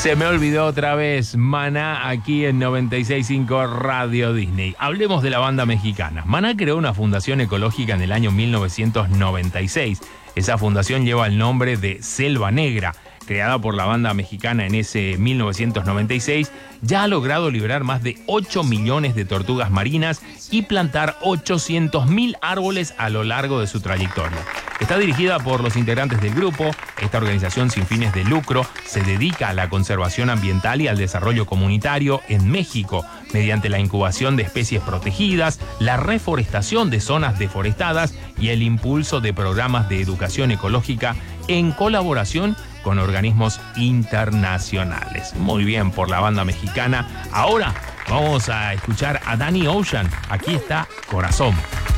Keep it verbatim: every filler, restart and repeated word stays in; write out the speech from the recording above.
Se me olvidó otra vez, Maná, aquí en noventa y seis punto cinco Radio Disney. Hablemos de la banda mexicana. Maná creó una fundación ecológica en el año mil novecientos noventa y seis. Esa fundación lleva el nombre de Selva Negra. Creada por la banda mexicana en ese mil novecientos noventa y seis, ya ha logrado liberar más de ocho millones de tortugas marinas y plantar ochocientos mil árboles a lo largo de su trayectoria. Está dirigida por los integrantes del grupo. Esta organización sin fines de lucro se dedica a la conservación ambiental y al desarrollo comunitario en México, mediante la incubación de especies protegidas, la reforestación de zonas deforestadas y el impulso de programas de educación ecológica en colaboración con organismos internacionales. Muy bien por la banda mexicana. Ahora vamos a escuchar a Danny Ocean. Aquí está Corazón.